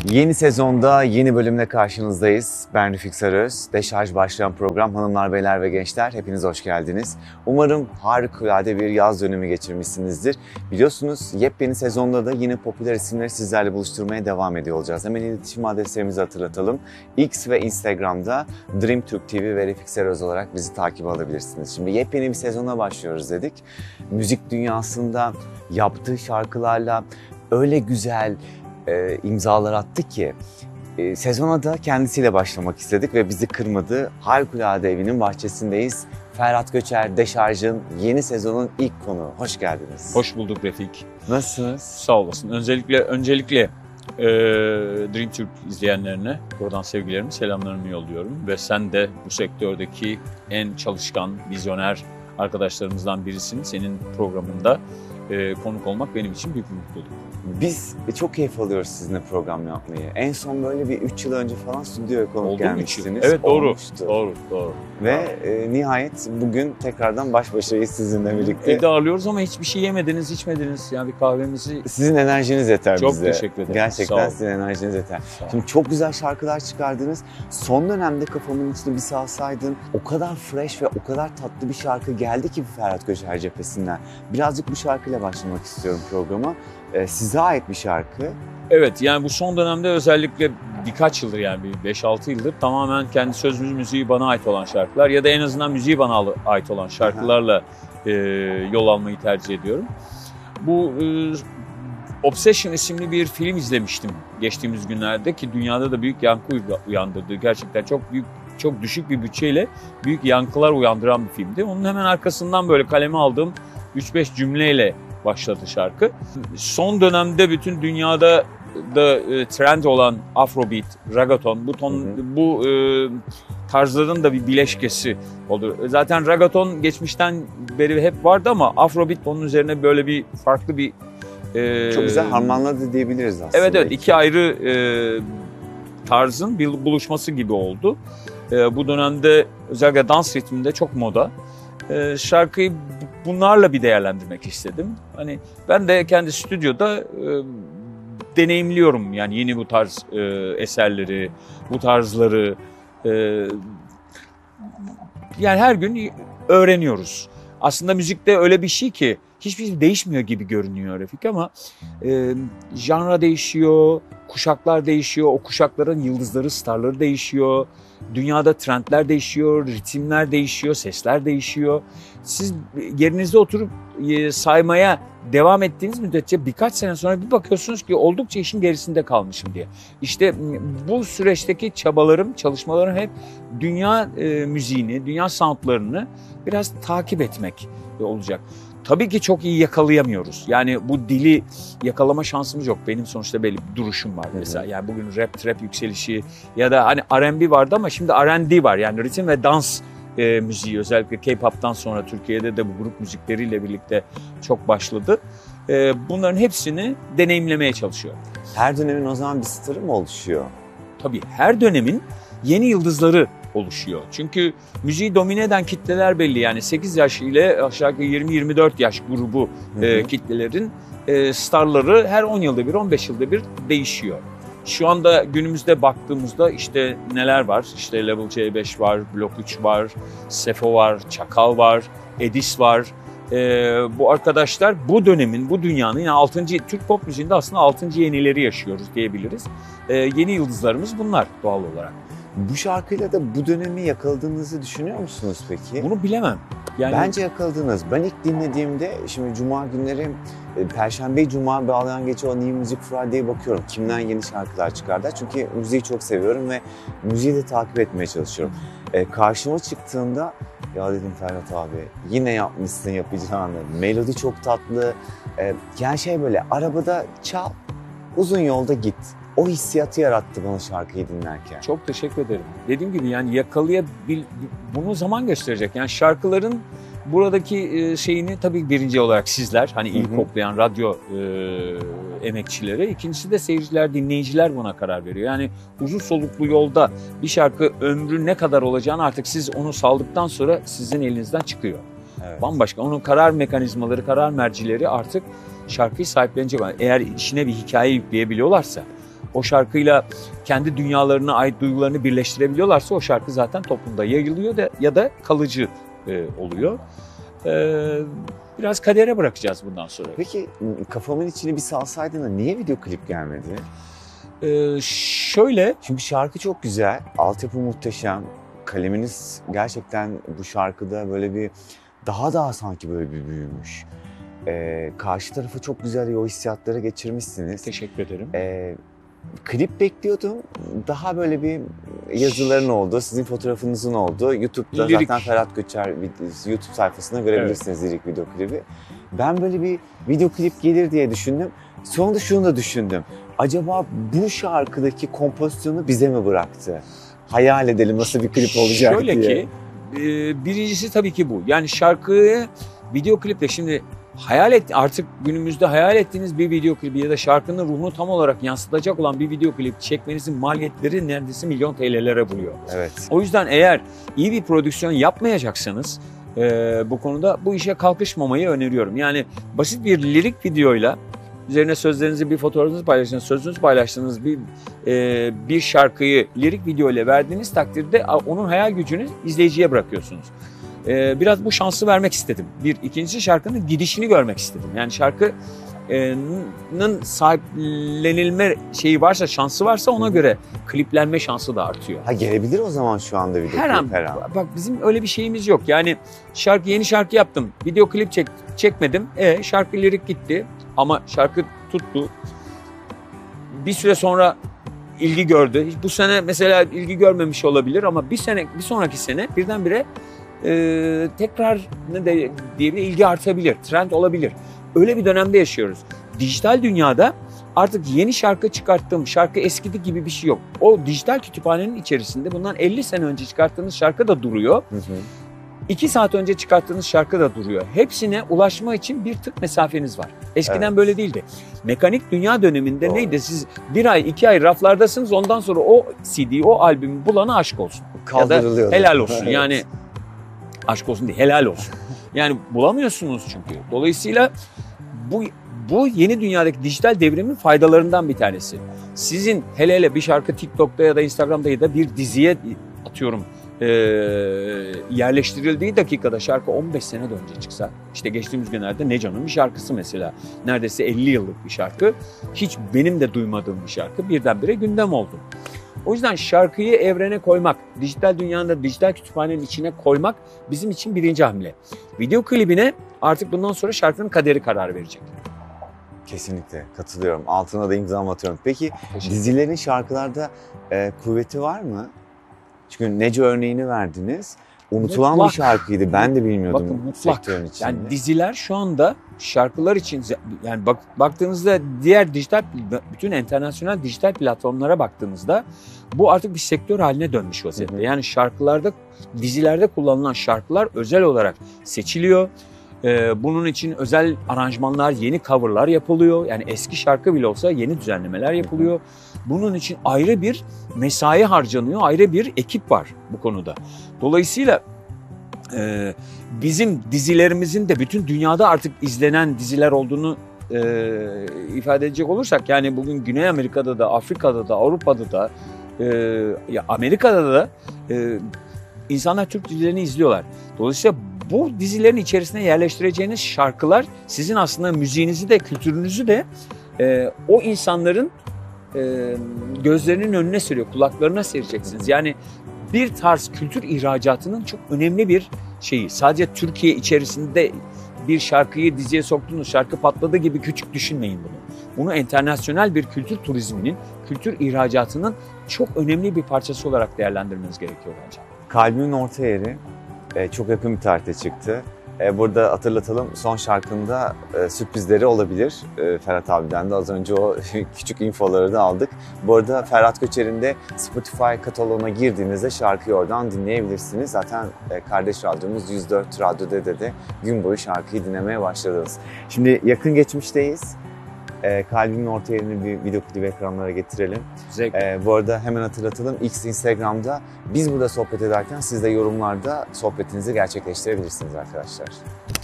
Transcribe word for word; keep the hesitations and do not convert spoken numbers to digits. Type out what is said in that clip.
Yeni sezonda yeni bölümle karşınızdayız. Ben Refik Sarıöz. Deşarj başlayan program hanımlar, beyler ve gençler. Hepiniz hoş geldiniz. Umarım harikulade bir yaz dönemi geçirmişsinizdir. Biliyorsunuz yepyeni sezonda da yine popüler isimleri sizlerle buluşturmaya devam ediyor olacağız. Hemen iletişim adreslerimizi hatırlatalım. X ve Instagram'da Dream Türk T V ve Refik Sarıöz olarak bizi takip alabilirsiniz. Şimdi yepyeni bir sezona başlıyoruz dedik. Müzik dünyasında yaptığı şarkılarla öyle güzel E, imzalar attı ki e, sezona da kendisiyle başlamak istedik ve bizi kırmadı. Harikulade evinin bahçesindeyiz. Ferhat Göçer, Deşarj'ın yeni sezonun ilk konuğu. Hoş geldiniz. Hoş bulduk Refik. Nasılsınız? Sağ olasın. Öncelikle öncelikle e, Dream Türk izleyenlerine buradan sevgilerimi, selamlarımı yolluyorum. Ve sen de bu sektördeki en çalışkan, vizyoner arkadaşlarımızdan birisin. Senin programında e, konuk olmak benim için büyük bir mutluluk. Biz çok keyif alıyoruz sizinle program yapmayı. En son böyle bir üç yıl önce falan stüdyoya konuk Oldu gelmiştiniz. Evet doğru. Olmuştu. Doğru, doğru. Ve e, nihayet bugün tekrardan baş başayız sizinle birlikte. Evde ağırlıyoruz ama hiçbir şey yemediniz, içmediniz. Yani bir kahvemizi... Sizin enerjiniz yeter çok bize. Çok teşekkür ederim. Gerçekten sizin enerjiniz yeter. Şimdi çok güzel şarkılar çıkardınız. Son dönemde kafamın içinde bir salsaydın. O kadar fresh ve o kadar tatlı bir şarkı geldi ki Ferhat Göçer cephesinden. Birazcık bu şarkıyla başlamak istiyorum programa. Ee, size ait bir şarkı. Evet, yani bu son dönemde özellikle birkaç yıldır, yani bir beş altı yıldır tamamen kendi söz müziği bana ait olan şarkılar ya da en azından müziği bana ait olan şarkılarla e, yol almayı tercih ediyorum. Bu e, Obsession isimli bir film izlemiştim geçtiğimiz günlerde ki dünyada da büyük yankı uyandırdı. Gerçekten çok büyük, çok düşük bir bütçeyle büyük yankılar uyandıran bir filmdi. Onun hemen arkasından böyle kaleme aldığım üç beş cümleyle başladı şarkı. Son dönemde bütün dünyada da e, trend olan Afrobeat, Ragaton, bu ton, hı hı. bu e, tarzların da bir bileşkesi oldu. Zaten Ragaton geçmişten beri hep vardı ama Afrobeat onun üzerine böyle bir farklı bir e, çok güzel harmanladı diyebiliriz aslında. Evet evet, iki ayrı e, tarzın bir buluşması gibi oldu. E, bu dönemde özellikle dans ritminde çok moda. E, şarkıyı bunlarla bir değerlendirmek istedim. Hani ben de kendi stüdyoda e, deneyimliyorum yani yeni bu tarz e, eserleri, bu tarzları. E, yani her gün öğreniyoruz. Aslında müzikte öyle bir şey ki hiçbir şey değişmiyor gibi görünüyor Refik ama e, janra değişiyor, kuşaklar değişiyor, o kuşakların yıldızları, starları değişiyor. Dünyada trendler değişiyor, ritimler değişiyor, sesler değişiyor. Siz yerinizde oturup saymaya devam ettiğiniz müddetçe birkaç sene sonra bir bakıyorsunuz ki oldukça işin gerisinde kalmışım diye. İşte bu süreçteki çabalarım, çalışmalarım hep dünya e, müziğini, dünya soundlarını biraz takip etmek olacak. Tabii ki çok iyi yakalayamıyoruz. Yani bu dili yakalama şansımız yok. Benim sonuçta belli bir duruşum var mesela. Yani bugün rap, trap yükselişi ya da hani R and B vardı ama şimdi R and D var. Yani ritim ve dans e, müziği özellikle K-pop'tan sonra Türkiye'de de bu grup müzikleriyle birlikte çok başladı. E, bunların hepsini deneyimlemeye çalışıyorum. Her dönemin o zaman bir starı mı oluşuyor? Tabii her dönemin yeni yıldızları oluşuyor. Çünkü müziği domine eden kitleler belli. Yani sekiz yaş ile aşağı yukarı yirmi yirmi dört yaş grubu e, kitlelerin e, starları her on yılda bir, on beş yılda bir değişiyor. Şu anda günümüzde baktığımızda işte neler var? İşte Level C beş var, Blok üç var, Sefo var, Çakal var, Edis var. E, bu arkadaşlar bu dönemin, bu dünyanın yani altıncı Türk pop müziğinde aslında altıncı yenileri yaşıyoruz diyebiliriz. E, yeni yıldızlarımız bunlar doğal olarak. Bu şarkıyla da bu dönemi yakaladığınızı düşünüyor musunuz peki? Bunu bilemem. Yani... Bence yakaladınız. Ben ilk dinlediğimde, şimdi Cuma günleri, Perşembe Cuma bağlayan geçe o New Music Friday'e bakıyorum. Kimden yeni şarkılar çıkardı? Çünkü müziği çok seviyorum ve müziği de takip etmeye çalışıyorum. E, karşıma çıktığında ya dedim Ferhat abi yine yapmışsın yapacağını. Melodi çok tatlı. E, yani şey böyle arabada çal, uzun yolda git. O hissiyatı yarattı bana şarkıyı dinlerken. Çok teşekkür ederim. Dediğim gibi yani yakalayabil, bunu zaman gösterecek. Yani şarkıların buradaki şeyini tabii birinci olarak sizler, hani ilk koklayan radyo e, emekçileri, ikincisi de seyirciler, dinleyiciler buna karar veriyor. Yani uzun soluklu yolda bir şarkı ömrü ne kadar olacağını artık siz onu saldıktan sonra sizin elinizden çıkıyor. Evet. Bambaşka. Onun karar mekanizmaları, karar mercileri artık şarkıyı sahiplenecek. Eğer içine bir hikaye yükleyebiliyorlarsa. o şarkıyla kendi dünyalarına ait duygularını birleştirebiliyorlarsa o şarkı zaten toplumda yayılıyor da, ya da kalıcı e, oluyor. E, biraz kadere bırakacağız bundan sonra. Peki kafamın içini bir salsaydın da niye video klip gelmedi? E, şöyle. Çünkü şarkı çok güzel, altyapı muhteşem. Kaleminiz gerçekten bu şarkıda böyle bir daha daha sanki böyle bir büyümüş. Ee, karşı tarafı çok güzel o hissiyatları geçirmişsiniz. Teşekkür ederim. Ee, klip bekliyordum. Daha böyle bir yazıların olduğu, sizin fotoğrafınızın olduğu. YouTube'da Lirik. zaten Ferhat Göçer YouTube sayfasında görebilirsiniz evet. Lirik video klibi. Ben böyle bir video klip gelir diye düşündüm. Sonra da şunu da düşündüm. Acaba bu şarkıdaki kompozisyonu bize mi bıraktı? Hayal edelim nasıl bir klip olacak Şöyle diye. Şöyle ki, e, birincisi tabii ki bu. Yani şarkıyı video kliple şimdi hayal et artık günümüzde hayal ettiğiniz bir video klibi ya da şarkının ruhunu tam olarak yansıtacak olan bir video klip çekmenizin maliyetleri neredeyse milyon T L'lere buluyor. Evet. O yüzden eğer iyi bir prodüksiyon yapmayacaksanız e, bu konuda bu işe kalkışmamayı öneriyorum. Yani basit bir lirik videoyla üzerine sözlerinizi, bir fotoğrafınızı paylaştığınız, sözünüzü paylaştığınız bir e, bir şarkıyı lirik video ile verdiğiniz takdirde onun hayal gücünü izleyiciye bırakıyorsunuz. E, biraz bu şansı vermek istedim. Bir, ikincisi şarkının gidişini görmek istedim. Yani şarkının sahiplenilme şeyi varsa, şansı varsa ona göre kliplenme şansı da artıyor. Ha gelebilir o zaman şu anda video her klip an, her an. Bak bizim öyle bir şeyimiz yok. Yani şarkı yeni şarkı yaptım, video klip çek, çekmedim. E şarkı lirik gitti. Ama şarkı tuttu. Bir süre sonra ilgi gördü. Bu sene mesela ilgi görmemiş olabilir ama bir sene, bir sonraki sene birdenbire e, tekrar ne de diyebilir ilgi artabilir, trend olabilir. Öyle bir dönemde yaşıyoruz. Dijital dünyada artık yeni şarkı çıkarttığım şarkı eskidi gibi bir şey yok. O dijital kütüphanenin içerisinde bundan elli sene önce çıkarttığınız şarkı da duruyor. Hı hı. İki saat önce çıkarttığınız şarkı da duruyor. Hepsine ulaşma için bir tık mesafeniz var. Eskiden evet. böyle değildi. Mekanik dünya döneminde Doğru. neydi? Siz bir ay, iki ay raflardasınız. Ondan sonra o C D'yi, o albümü bulana aşk olsun. Ya da helal olsun. Evet. Yani aşk olsun değil, helal olsun. Yani bulamıyorsunuz çünkü. Dolayısıyla bu bu yeni dünyadaki dijital devrimin faydalarından bir tanesi. Sizin hele hele bir şarkı TikTok'ta ya da Instagram'da ya da bir diziye atıyorum e, yerleştirildiği dakikada şarkı on beş sene de önce çıksa, işte geçtiğimiz günlerde Necan'ın bir şarkısı mesela, neredeyse elli yıllık bir şarkı, hiç benim de duymadığım bir şarkı birdenbire gündem oldu. O yüzden şarkıyı evrene koymak, dijital dünyanın dijital kütüphanenin içine koymak bizim için birinci hamle. Video klibine artık bundan sonra şarkının kaderi karar verecek. Kesinlikle katılıyorum. Altına da imzamı atıyorum. Peki dizilerin şarkılarda e, kuvveti var mı? Çünkü Neco örneğini verdiniz. Unutulan mutlak. Bir şarkıydı. Ben de bilmiyordum. Bakın mutlak. Yani diziler şu anda şarkılar için, yani bak, baktığınızda diğer dijital, bütün internasyonel dijital platformlara baktığınızda bu artık bir sektör haline dönmüş vaziyette. Yani şarkılarda, dizilerde kullanılan şarkılar özel olarak seçiliyor. Bunun için özel aranjmanlar, yeni coverlar yapılıyor. Yani eski şarkı bile olsa yeni düzenlemeler yapılıyor. Bunun için ayrı bir mesai harcanıyor, ayrı bir ekip var bu konuda. Dolayısıyla e, bizim dizilerimizin de bütün dünyada artık izlenen diziler olduğunu e, ifade edecek olursak, yani bugün Güney Amerika'da da, Afrika'da da, Avrupa'da da, e, ya Amerika'da da e, insanlar Türk dizilerini izliyorlar. Dolayısıyla bu dizilerin içerisine yerleştireceğiniz şarkılar sizin aslında müziğinizi de, kültürünüzü de e, o insanların e, gözlerinin önüne seriyor, kulaklarına sereceksiniz. Yani bir tarz kültür ihracatının çok önemli bir şeyi. Sadece Türkiye içerisinde bir şarkıyı diziye soktuğunuz, şarkı patladı gibi küçük düşünmeyin bunu. Bunu internasyonel bir kültür turizminin, kültür ihracatının çok önemli bir parçası olarak değerlendirmeniz gerekiyor bence. Kalbimin Orta Yeri çok yakın bir tarihte çıktı. Burada hatırlatalım, son şarkında sürprizleri olabilir. Ferhat abiden de az önce o küçük infoları da aldık. Bu arada Ferhat Göçer'in de Spotify kataloğuna girdiğinizde şarkıyı oradan dinleyebilirsiniz. Zaten kardeş radyomuz yüz dört Radyo D'de de gün boyu şarkıyı dinlemeye başladınız. Şimdi yakın geçmişteyiz. Kalbimin Orta Yeri'ni bir video klibi ekranlara getirelim. Ee, bu arada hemen hatırlatalım. X Instagram'da biz burada sohbet ederken siz de yorumlarda sohbetinizi gerçekleştirebilirsiniz arkadaşlar.